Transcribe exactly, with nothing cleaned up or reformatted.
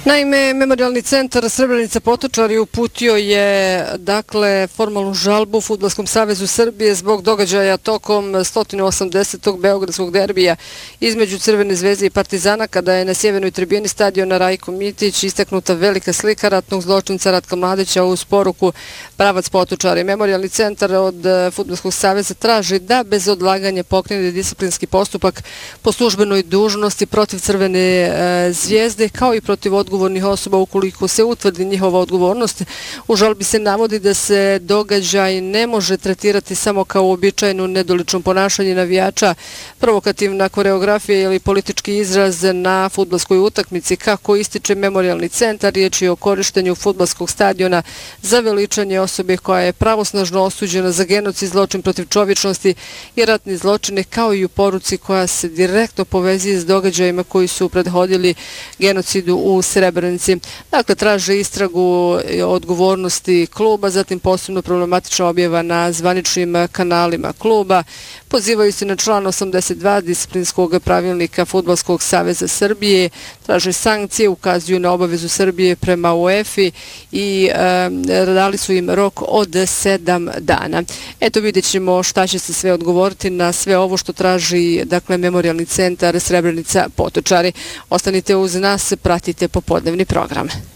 Naime, Memorijalni centar Srebrenica Potočari uputio je dakle formalnu žalbu Fudbalskom savezu Srbije zbog događaja tokom sto osamdesetog beogradskog derbija između Crvene zvezde i Partizana, kada je na sjevernoj tribini stadiona Rajko Mitić istaknuta velika slika ratnog zločinca Ratka Mladića uz poruku pravac Potočari. Memorijalni centar od Fudbalskog saveza traži da bez odlaganja pokrene disciplinski postupak po službenoj dužnosti protiv Crvene zvijezde kao i protiv odgovornih osoba ukoliko se utvrdi njihova odgovornost. U žalbi se navodi da se događaj ne može tretirati samo kao uobičajeno nedolično ponašanje navijača, provokativna koreografija ili politički izraz na fudbalskoj utakmici. Kako ističe Memorijalni centar, riječ je o korištenju fudbalskog stadiona za veličanje osobe koja je pravosnažno osuđena za genocid, zločin protiv čovječnosti i ratni zločine, kao i u poruci koja se direktno povezuje s događajima koji su prethodili genocidu u Srebrenici. Dakle, traže istragu odgovornosti kluba, zatim posebno problematična objava na zvaničnim kanalima kluba. Pozivaju se na član osamdeset dva disciplinskog pravilnika Fudbalskog saveza Srbije, traže sankcije, ukazuju na obavezu Srbije prema UEFA i e, dali su im rok od sedam dana. Eto, vidjet ćemo šta će se sve odgovoriti na sve ovo što traži dakle, Memorijalni centar Srebrenica Potočari. Ostanite uz nas, pratite popodnevni program.